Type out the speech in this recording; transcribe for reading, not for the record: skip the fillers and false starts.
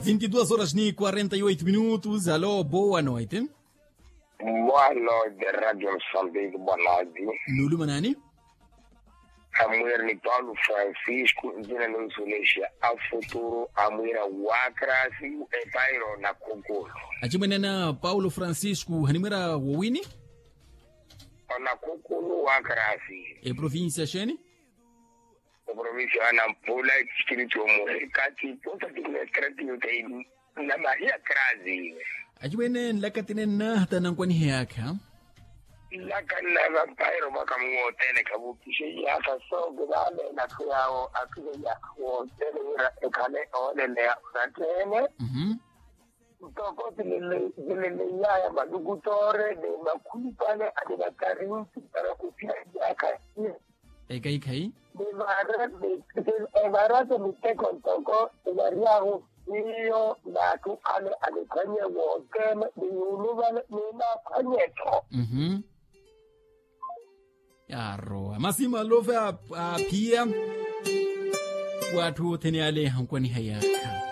22 horas e 48 minutos. Alô, boa noite. Boa noite, Rádio Moçambique, boa noite. Lulu Manani? A mulher de Paulo Francisco, Dina Nusulesia, a futuro, a mulher Wakrasi, e Pairo na Kokolo. Achimwenena Paulo Francisco, Hanimera Wawini? Na Kokolo Wakrasi. E província Sheni? A província Anampula, Espírito Moricati, Ponta de Necratio, na Maria Crasi. Achimwene lakatinen na tanangkwani hiyaka? Lakana Pairo Bakamuotene Kabuki, Yaka so Gale, Nakuao, Akuya, or Tenera, Ekane, or the Leatene. Toko zililea madugutore de makulipane adinakarin tarakupia yaka Kai de barato mite con toko variago io na tu ale adekanya wotem de unuvale nina panyeto Yaro masima love a pia watu teniale hankwani hayaka